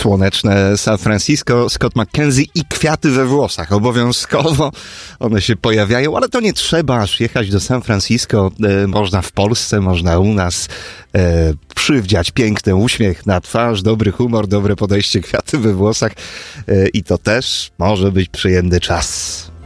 słoneczne San Francisco, Scott McKenzie i kwiaty we włosach. Obowiązkowo one się pojawiają, ale to nie trzeba aż jechać do San Francisco. Można w Polsce, można u nas przywdziać piękny uśmiech na twarz, dobry humor, dobre podejście, kwiaty we włosach i to też może być przyjemny czas.